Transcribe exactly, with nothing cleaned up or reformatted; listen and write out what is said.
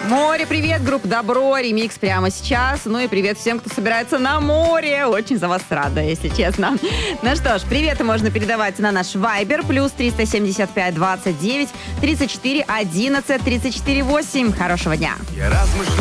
Море, привет, группа Добро, ремикс прямо сейчас. Ну и привет всем, кто собирается на море. Очень за вас рада, если честно. Ну что ж, приветы можно передавать на наш Viber, плюс триста семьдесят пять двадцать девять тридцать четыре одиннадцать тридцать четыре восемь. Хорошего дня.